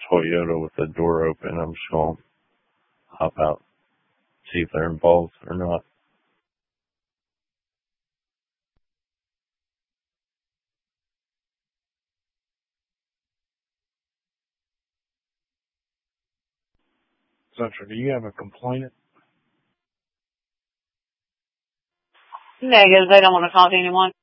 Toyota with the door open. I'm just going to hop out, see if they're involved or not. Central, do you have a complainant? Negative. They don't want to talk to anyone.